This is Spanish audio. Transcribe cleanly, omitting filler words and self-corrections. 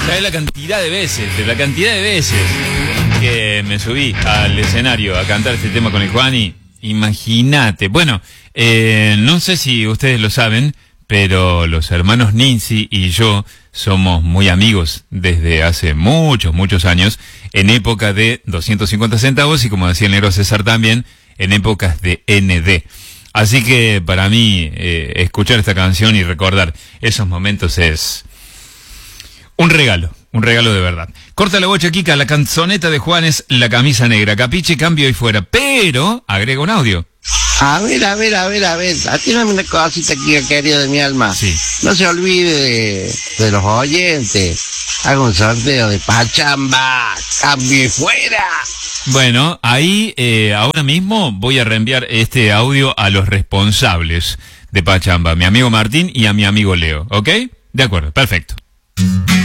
¿Sabés la cantidad de veces que me subí al escenario a cantar este tema con el Juani? Imagínate. Bueno, no sé si ustedes lo saben, pero los hermanos Ninzi y yo somos muy amigos desde hace muchos años, en época de 250 centavos y, como decía el negro César también, en épocas de ND. Así que para mí, escuchar esta canción y recordar esos momentos es un regalo de verdad. Corta la bocha, Kika, la canzoneta de Juan es La Camisa Negra, capiche, cambio y fuera, pero agrega un audio. A ver, atírame una cosita aquí, querido de mi alma. Sí. No se olvide de los oyentes. Hago un sorteo de Pachamba, cambio y fuera. Bueno, ahí ahora mismo voy a reenviar este audio a los responsables de Pachamba, mi amigo Martín y a mi amigo Leo, ¿ok? De acuerdo, perfecto.